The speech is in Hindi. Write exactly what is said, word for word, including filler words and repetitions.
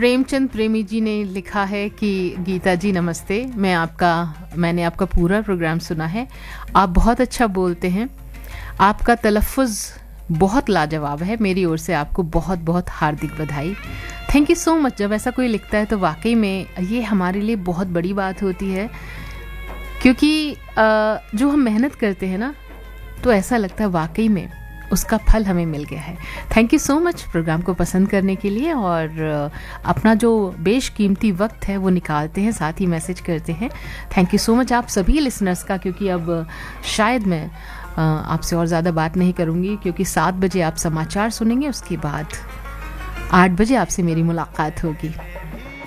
प्रेमचंद प्रेमी जी ने लिखा है कि गीता जी नमस्ते, मैं आपका मैंने आपका पूरा प्रोग्राम सुना है। आप बहुत अच्छा बोलते हैं, आपका तलफ़ुज़ बहुत लाजवाब है। मेरी ओर से आपको बहुत बहुत हार्दिक बधाई। Thank you so much. जब ऐसा कोई लिखता है तो वाकई में ये हमारे लिए बहुत बड़ी बात होती है, क्योंकि जो हम मेहनत करते हैं ना, तो ऐसा लगता है वाकई में उसका फल हमें मिल गया है। Thank you so much programme को पसंद करने के लिए, और अपना जो बेशकीमती वक्त है वो निकालते हैं, साथ ही मैसेज करते हैं। थैंक यू सो मच आप सभी लिसनर्स का, क्योंकि अब शायद मैं आपसे और ज़्यादा बात नहीं करूँगी, क्योंकि सात बजे आप समाचार सुनेंगे, उसके बाद आठ बजे आपसे मेरी मुलाकात होगी।